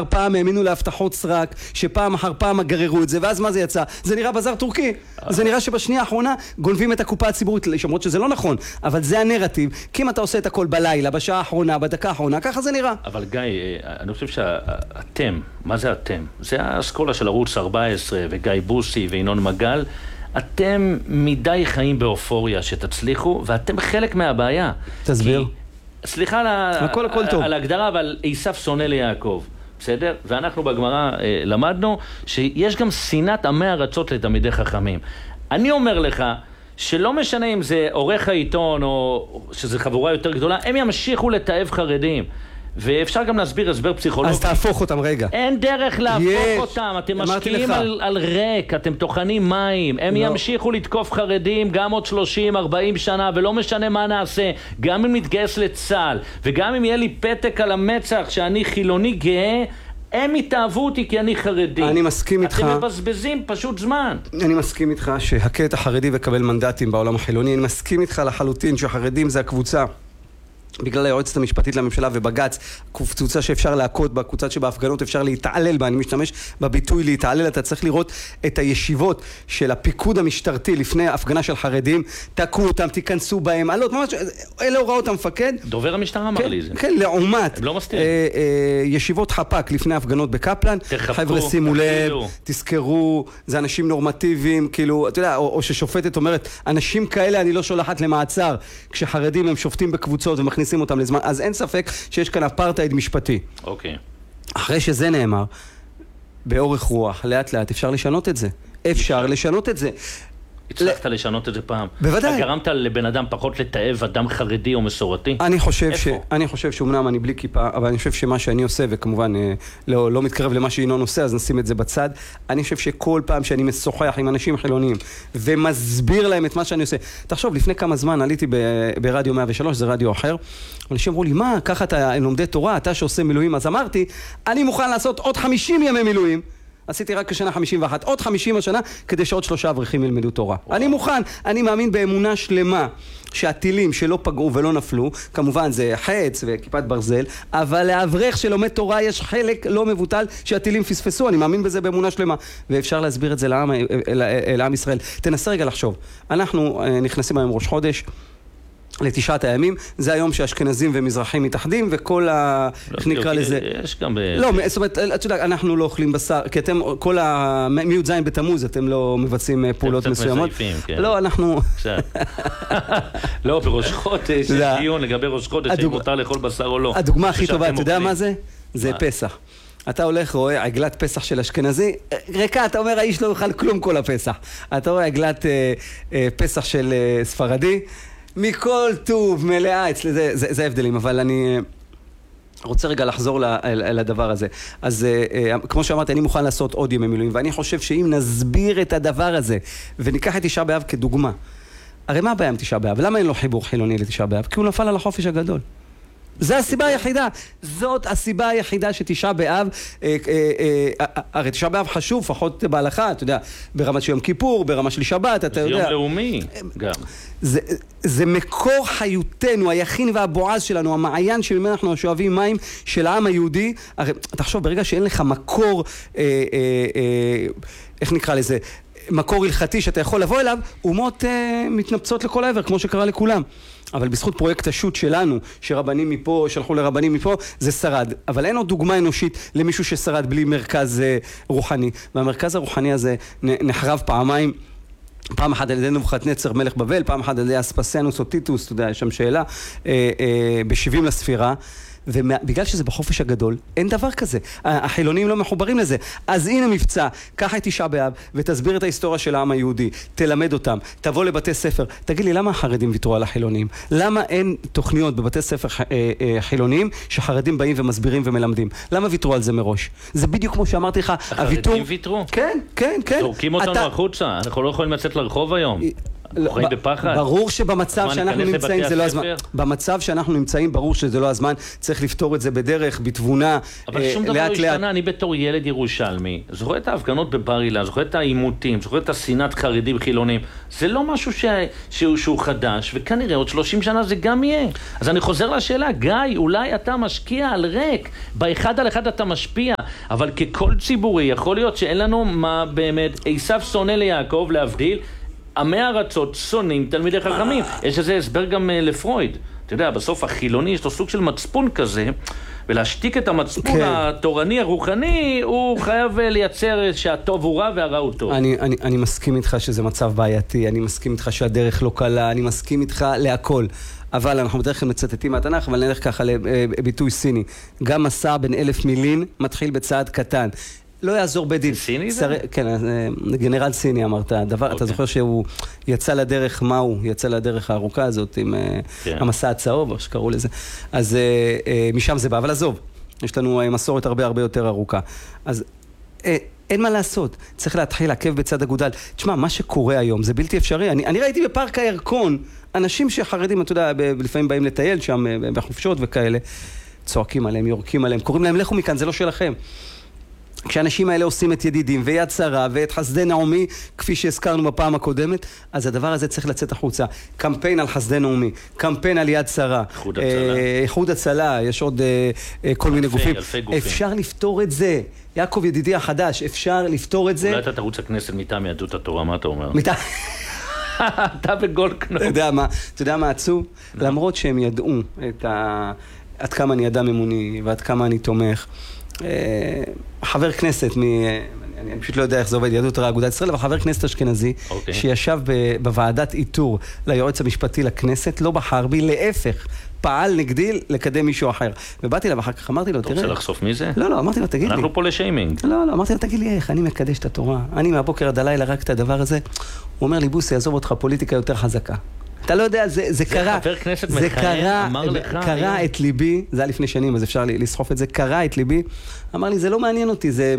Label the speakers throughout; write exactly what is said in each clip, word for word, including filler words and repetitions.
Speaker 1: פעם האמינו להבטחות סרק, שפעם אחר פעם גררו את זה, ואז מה זה יצא? זה נראה בזאר טורקי. זה נראה שבשנייה האחרונה גונבים את הקופה הציבורית, למרות שזה לא נכון, אבל זה הנרטיב, כי אם אתה עושה את הכל בלילה, בשעה האחרונה, בדקה האחרונה, ככה זה נראה.
Speaker 2: אבל גיא, אני חושב שאתם, מה זה אתם? זה האסכולה של ערוץ ארבע עשרה וגיא בוסי וינון מגל, אתם מדי חיים באופוריה שתצליחו, ואתם חלק מהבעיה.
Speaker 1: תסביר.
Speaker 2: כי, סליחה על,
Speaker 1: הכל, הכל טוב.
Speaker 2: על ההגדרה, אבל עשיו שונא ליעקב. בסדר? ואנחנו בגמרא אה, למדנו שיש גם שנאת עמי ארצות לתלמידי חכמים. אני אומר לך שלא משנה אם זה עורך העיתון או שזה חבורה יותר גדולה, הם ימשיכו לתאב חרדים. ואפשר גם להסביר הסבר פסיכולוגי.
Speaker 1: אז תהפוך אותם רגע.
Speaker 2: אין דרך להפוך
Speaker 1: יש.
Speaker 2: אותם, אתם משקיעים על, על ריק, אתם טוחנים מים, הם לא. ימשיכו לתקוף חרדים גם עוד שלושים ארבעים שנה, ולא משנה מה נעשה, גם אם נתגייס לצה"ל, וגם אם יהיה לי פתק על המצח שאני חילוני גאה, הם יתאהבו אותי כי אני חרדי.
Speaker 1: אני מסכים איתך.
Speaker 2: אתם מבזבזים פשוט זמן.
Speaker 1: אני מסכים איתך שהכה את החרדי וקבל מנדטים בעולם החילוני, אני מסכים איתך לחלוטין שהחרדים זה הקבוצה. בגלל היועצת המשפטית לממשלה ובגץ, קבוצה שאפשר להכות בה, קבוצה שבהפגנות אפשר להתעלל בה, אני משתמש בביטוי להתעלל, אתה צריך לראות את הישיבות של הפיקוד המשטרתי לפני הפגנה של חרדים, תקעו אותם, תיכנסו בהם, עלות, ממש, אלה הוראות המפקד.
Speaker 2: דובר המשטרה אמר לי זה.
Speaker 1: כן, לעומת.
Speaker 2: הם לא מסתירים.
Speaker 1: ישיבות חפ"ק לפני הפגנות בקפלן, חבר'ה שימו לב, תזכרו, זה אנשים נורמטיביים, כאילו, אתה יודע, או ששופטת אומרת, אנשים כאלה אני לא שולחת למעצר, כשחרדים הם שופטים בקבוצות ומכניסים נשים אותם לזמן, אז אין ספק שיש כאן אפרטהייד משפטי.
Speaker 2: אוקיי.
Speaker 1: אחרי שזה נאמר, באורך רוח, לאט לאט, אפשר לשנות את זה. אפשר לשנות את זה.
Speaker 2: הצלחת לשנות את זה פעם.
Speaker 1: בוודאי.
Speaker 2: גרמת לבן אדם פחות לתאב אדם חרדי או מסורתי?
Speaker 1: אני חושב ש... אני חושב שאומנם אני בלי כיפה, אבל אני חושב שמה שאני עושה, וכמובן לא, לא מתקרב למה שאינון עושה, אז נשים את זה בצד. אני חושב שכל פעם שאני משוחח עם אנשים חילוניים, ומסביר להם את מה שאני עושה. תחשוב, לפני כמה זמן עליתי ב... ברדיו מאה ושלוש, זה רדיו אחר, אנשים אמרו לי, מה, ככה אתה לומדי תורה, אתה שעושה מילואים, אז אמרתי, אני מוכן לעשות עוד חמישים ימי מילואים. עשיתי רק כשנה חמישים ואחת, עוד חמישים השנה, כדי שעוד שלושה אברכים ילמדו תורה. וואו. אני מוכן, אני מאמין באמונה שלמה, שהטילים שלא פגעו ולא נפלו, כמובן זה חץ וכיפת ברזל, אבל לאברך שלומד תורה יש חלק לא מבוטל שהטילים פספסו, אני מאמין בזה באמונה שלמה, ואפשר להסביר את זה לעם, לעם ישראל. תנסה רגע לחשוב, אנחנו נכנסים היום ראש חודש, לתשעת הימים, זה היום שהאשכנזים ומזרחים מתאחדים, וכל ה... איך נקרא לזה?
Speaker 2: יש גם ב...
Speaker 1: לא, זאת אומרת, אתה יודע, אנחנו לא אוכלים בשר, כי אתם, כל ה... מי"ז בתמוז, אתם לא מבצעים פעולות מסוימות.
Speaker 2: אתם קצת מזייפים, כן.
Speaker 1: לא, אנחנו...
Speaker 2: לא, בראש חודש, יש דיון לגבי ראש חודש, אם מותר לאכול בשר או לא.
Speaker 1: הדוגמה הכי טובה, אתה יודע מה זה? זה פסח. אתה הולך, רואה עגלת פסח של אשכנזי, ריקה, אתה אומר, האיש לא יאכל כלום כל הפסח. אתה רואה עגלת פסח של ספרדי, מכל טוב, מלאה, אצלי זה, זה, זה הבדלים, אבל אני רוצה רגע לחזור לדבר הזה. אז כמו שאמרתי, אני מוכן לעשות עוד ימי מילואים, ואני חושב שאם נסביר את הדבר הזה, וניקח את תשעה באב כדוגמה, הרי מה הבעיה עם תשעה באב? למה אין לו חיבור חילוני לתשעה באב? כי הוא נפל על החופש הגדול. זה הסיבה היחידה, זאת הסיבה היחידה שתשעה באב, אה, אה, אה, הרי תשעה באב חשוב, לפחות בהלכה, אתה יודע, ברמה של יום כיפור, ברמה של שבת, אתה יודע.
Speaker 2: זה יום לאומי גם.
Speaker 1: זה, זה מקור חיותנו, היחין והבועז שלנו, המעיין שממנו אנחנו שואבים מים של העם היהודי. הרי תחשוב, ברגע שאין לך מקור, אה, אה, אה, איך נקרא לזה, מקור הלכתי שאתה יכול לבוא אליו, אומות אה, מתנפצות לכל העבר, כמו שקרה לכולם. אבל בזכות פרויקט השו"ת שלנו, שרבנים מפה, שלחו לרבנים מפה, זה שרד. אבל אין עוד דוגמה אנושית למישהו ששרד בלי מרכז אה, רוחני. והמרכז הרוחני הזה נחרב פעמיים, פעם אחת על ידי נבוכדנצר מלך בבל, פעם אחת על ידי אספסיאנוס או טיטוס, אתה יודע, יש שם שאלה, אה, אה, ב-שבעים לספירה. ובגלל שזה בחופש הגדול, אין דבר כזה. החילונים לא מחוברים לזה. אז הנה מבצע, קח את תשעה באב ותסביר את ההיסטוריה של העם היהודי, תלמד אותם, תבוא לבתי ספר. תגיד לי, למה החרדים ויתרו על החילונים? למה אין תוכניות בבתי ספר חילוניים שחרדים באים ומסבירים ומלמדים? למה ויתרו על זה מראש? זה בדיוק כמו שאמרתי לך,
Speaker 2: הוויתור... החרדים ויתרו?
Speaker 1: כן, כן, כן.
Speaker 2: זורקים אותנו החוצה, אנחנו לא יכולים לצאת לרחוב היום. חיים בפחד.
Speaker 1: ברור שבמצב שאנחנו נמצאים זה לא הזמן. במצב שאנחנו נמצאים ברור שזה לא הזמן, צריך לפתור את זה בדרך, בתבונה,
Speaker 2: אבל שום דבר לא השתנה. אני בתור ילד ירושלמי, זוכר את ההפגנות בבר אילן, זוכר את העימותים, זוכר את השנאת חרדים חילונים. זה לא משהו שהוא חדש, וכנראה עוד שלושים שנה זה גם יהיה. אז אני חוזר לשאלה, גיא, אולי אתה משקיע על ריק, באחד על אחד אתה משפיע, אבל ככל ציבורי יכול להיות שאין לנו מה באמת, עשיו שונא ליעקב להבדיל, עמי ארצות שונאים תלמידי חכמים. יש איזה הסבר גם לפרויד. אתה יודע, בסוף החילוני יש לו סוג של מצפון כזה, ולהשתיק את המצפון כן. התורני, הרוחני, הוא חייב לייצר שהטוב הוא רע והרע הוא טוב. אני,
Speaker 1: אני, אני מסכים איתך שזה מצב בעייתי, אני מסכים איתך שהדרך לא קלה, אני מסכים איתך להכל. אבל אנחנו בדרך כלל מצטטים מהתנ"ך, אבל נלך ככה לביטוי סיני. גם מסע בין אלף מילין מתחיל בצעד קטן. לא יעזור בדין.
Speaker 2: סיני זה?
Speaker 1: כן, גנרל סיני אמרת. אתה זוכר שהוא יצא לדרך, מה הוא? יצא לדרך הארוכה הזאת עם המסע הצהוב, או שקראו לזה. אז משם זה בא, אבל עזוב. יש לנו מסורת הרבה הרבה יותר ארוכה. אז אין מה לעשות. צריך להתחיל לעקב בצד אגודל. תשמע, מה שקורה היום זה בלתי אפשרי. אני, אני ראיתי בפארק הירקון, אנשים שחרדים, אתה יודע, לפעמים באים לטייל שם בחופשות וכאלה, צועקים עליהם, יורקים עליהם, קוראים להם, לכו מכאן, זה לא שלכם. כשאנשים האלה עושים את ידידים ויד שרה ואת חסדי נעמי, כפי שהזכרנו בפעם הקודמת, אז הדבר הזה צריך לצאת החוצה. קמפיין על חסדי נעמי, קמפיין על יד שרה.
Speaker 2: איחוד הצלה.
Speaker 1: איחוד הצלה, יש עוד כל מיני גופים.
Speaker 2: אלפי גופים.
Speaker 1: אפשר לפתור את זה. יעקב ידידי החדש, אפשר לפתור את זה.
Speaker 2: אולי אתה תרוץ הכנסת מטעם יהדות התורה, מה אתה אומר?
Speaker 1: מטעם...
Speaker 2: אתה בגולדקנופ.
Speaker 1: אתה יודע מה, אתה יודע מה עצוב? למרות שהם ידעו את ה... עד כמה אני אדם אמוני ועד כמה אני תומך. חבר כנסת, מ... אני פשוט לא יודע איך זה עובד, יהדות התורה אגודת ישראל, אבל חבר כנסת אשכנזי, okay. שישב בוועדת איתור ליועץ המשפטי לכנסת, לא בחר בי, להפך, פעל נגדי לקדם מישהו אחר. ובאתי לה ואחר כך אמרתי לו, תראה...
Speaker 2: אתה רוצה לחשוף מי זה?
Speaker 1: לא, לא, אמרתי לו, תגיד לי.
Speaker 2: אנחנו פה לשיימינג.
Speaker 1: לא, לא, אמרתי לו, תגיד לי איך, אני מקדש את התורה. אני מהבוקר עד הלילה רק את הדבר הזה. הוא אומר לי, בוסי, יעזוב אותך פוליטיקה יותר חזקה. אתה לא יודע, זה, זה קרה, זה קרה, קרה את ליבי, זה היה לפני שנים, אז אפשר לסחוף את זה, קרה את ליבי, אמר לי, זה לא מעניין אותי, זה...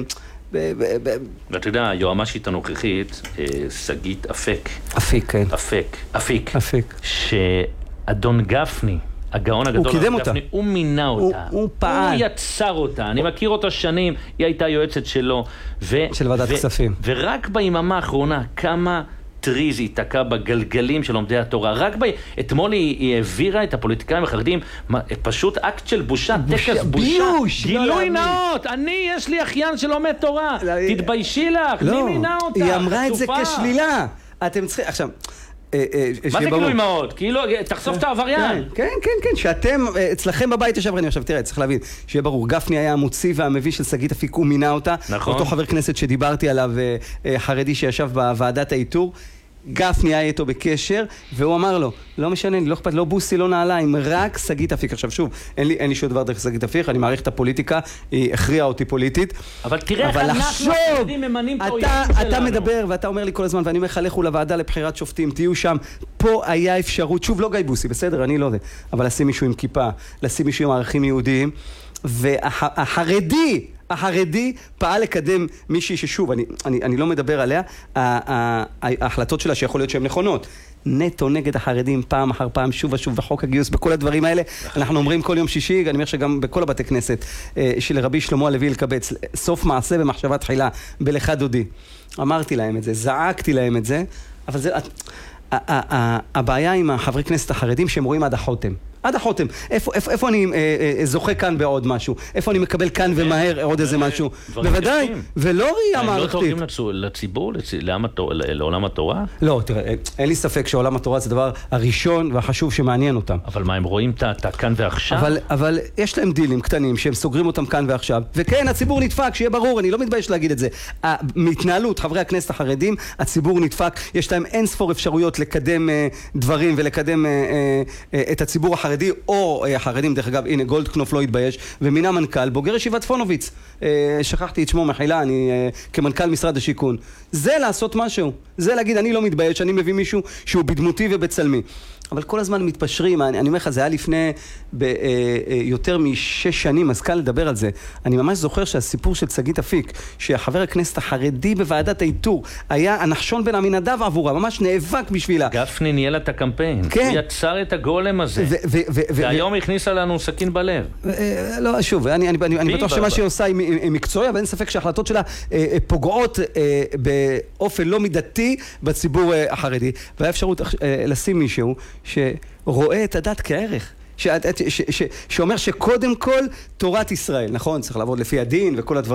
Speaker 2: ואתה יודע, היועמשית הנוכחית, שגית אפק.
Speaker 1: אפיק, כן.
Speaker 2: אפק, אפיק.
Speaker 1: אפיק.
Speaker 2: שאדון גפני, הגאון הגדול,
Speaker 1: הוא קידם אותה.
Speaker 2: הוא מינה אותה.
Speaker 1: הוא פעל.
Speaker 2: הוא יצר אותה. אני מכיר אותה שנים, היא הייתה יועצת שלו.
Speaker 1: של ועדת כספים.
Speaker 2: ורק ביממה האחרונה, כמה... טריז היא תקע בגלגלים של לומדי התורה. רק ב... אתמול היא, היא העבירה את הפוליטיקאים החרדים, פשוט אקט של בושה,
Speaker 1: בושה
Speaker 2: טקס בושה.
Speaker 1: ביוש,
Speaker 2: גילוי לא נאות, אני, יש לי אחיין שלומד תורה. לא, תתביישי לך,
Speaker 1: לא,
Speaker 2: מי מינה אותה?
Speaker 1: היא אמרה את זה כשלילה. אתם צריכים, עכשיו...
Speaker 2: מה זה גילוי נאות? כאילו, תחשוף את העבריין.
Speaker 1: כן, כן, כן, שאתם, אצלכם בבית יש עבריינים. עכשיו, תראה, צריך להבין, שיהיה ברור, גפני היה המוציא והמביא של שגית אפיק, הוא מינה אותה.
Speaker 2: נכון.
Speaker 1: אותו חבר כנסת שדיברתי עליו, חרדי שישב בוועדת האיתור, גפני היה איתו בקשר, והוא אמר לו, לא משנה, לא אכפת, לא בוסי, לא נעליים, רק שגית אפיק. עכשיו שוב, אין לי, אין לי שום דבר דרך שגית אפיק, אני מעריך את הפוליטיקה, היא הכריעה אותי פוליטית.
Speaker 2: אבל תראה איך אנחנו החרדים ממנים את האויבים שלנו.
Speaker 1: אתה מדבר ואתה אומר לי כל הזמן, ואני אומר לך, לכו לוועדה לבחירת שופטים, תהיו שם. פה היה אפשרות, שוב, לא גיא בוסי, בסדר, אני לא יודע, אבל לשים מישהו עם כיפה, לשים מישהו עם ערכים יהודיים, והחרדי, החרדי פעל לקדם מישהי ששוב, אני, אני, אני לא מדבר עליה, ההחלטות שלה שיכול להיות שהן נכונות. נטו נגד החרדים פעם אחר פעם, שוב ושוב, בחוק הגיוס, בכל הדברים האלה. אנחנו אומרים כל יום שישי, אני אומר שגם בכל הבתי כנסת, של רבי שלמה הלוי אלקבץ, סוף מעשה במחשבה תחילה, בלך דודי. אמרתי להם את זה, זעקתי להם את זה, אבל זה... הבעיה עם החברי כנסת החרדים שהם רואים עד החותם. עד החותם. איפה, איפה, איפה אני אה, אה, זוכה כאן בעוד משהו? איפה אני מקבל כאן ומהר עוד איזה משהו? בוודאי, ולא ראייה מערכתית.
Speaker 2: הם לא תורגים לציבור, לעולם התורה?
Speaker 1: לא, תראה, אין לי ספק שעולם התורה זה דבר הראשון והחשוב שמעניין אותם.
Speaker 2: אבל מה, הם רואים את הכאן ועכשיו?
Speaker 1: אבל, אבל יש להם דילים קטנים שהם סוגרים אותם כאן ועכשיו, וכן, הציבור נדפק, שיהיה ברור, אני לא מתבייש להגיד את זה. מהתנהלות חברי הכנסת החרדים, הציבור נדפק, יש להם אין ספור אפשרויות לקדם אה, דברים ולקדם אה, אה, את הציבור החרדי. או החרדים, דרך אגב, הנה גולדקנופ לא התבייש, ומינה מנכ"ל, בוגר ישיבת פונוביץ, שכחתי את שמו מחילה, אני כמנכ"ל משרד השיכון. זה לעשות משהו, זה להגיד, אני לא מתבייש, אני מביא מישהו שהוא בדמותי ובצלמי. אבל כל הזמן מתפשרים, אני, אני אומר לך, זה היה לפני ב, אה, אה, יותר משש שנים, אז קל לדבר על זה. אני ממש זוכר שהסיפור של שגית אפיק, שחבר הכנסת החרדי בוועדת האיתור, היה הנחשון בן עמינדב עבורה, ממש נאבק בשבילה.
Speaker 2: גפני ניהל את הקמפיין,
Speaker 1: כן.
Speaker 2: הוא יצר את הגולם הזה,
Speaker 1: ו- ו- ו-
Speaker 2: והיום הכניסה לנו סכין בלב.
Speaker 1: אה, לא, שוב, אני, אני, אני, אני בטוח שמה שהיא עושה היא, היא מקצועי, אבל אין ספק שההחלטות שלה אה, אה, פוגעות אה, באופן לא מידתי בציבור אה, החרדי, והיה אפשרות אה, לשים מישהו שרואה את הדת כערך. ש- ש- ש- שאומר שקודם כל תורת ישראל, נכון? צריך לעבוד לפי הדין וכל הדברים.